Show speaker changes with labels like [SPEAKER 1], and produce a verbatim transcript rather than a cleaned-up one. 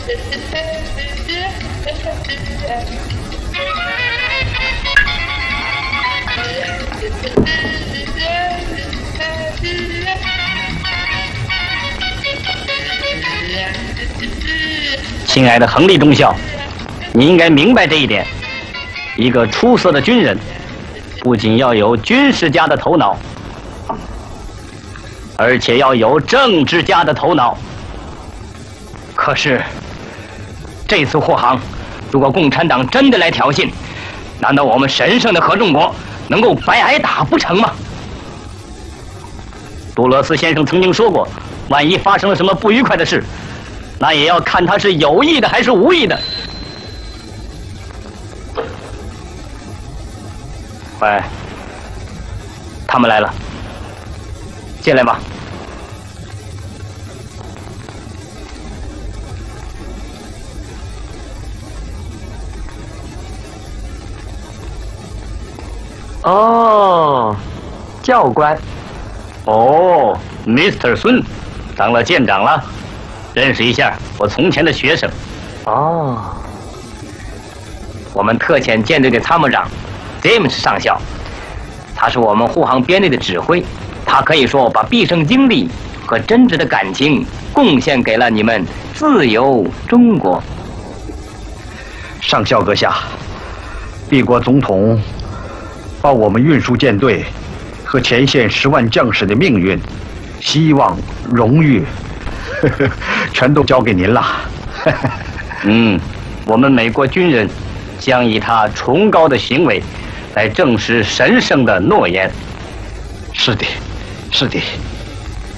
[SPEAKER 1] 亲爱的亨利中校，你应该明白这一点。一个出色的军人，不仅要有军事家的头脑，而且要有政治家的头脑。可是，这次护航，如果共产党真的来挑衅，难道我们神圣的合众国能够白挨打不成吗？杜勒斯先生曾经说过，万一发生了什么不愉快的事，那也要看他是有意的还是无意的。喂，他们来了，进来吧。
[SPEAKER 2] 哦，教官。
[SPEAKER 1] 哦 ，Mister 孙，当了舰长了，认识一下我从前的学生。
[SPEAKER 2] 哦，
[SPEAKER 1] 我们特遣舰队的参谋长 James 上校，他是我们护航编队的指挥，他可以说把毕生精力和真挚的感情贡献给了你们自由中国。
[SPEAKER 3] 上校阁下，帝国总统把我们运输舰队和前线十万将士的命运、希望、荣誉，呵呵，全都交给您了。
[SPEAKER 1] 嗯，我们美国军人将以他崇高的行为来证实神圣的诺言。
[SPEAKER 3] 是的，是的。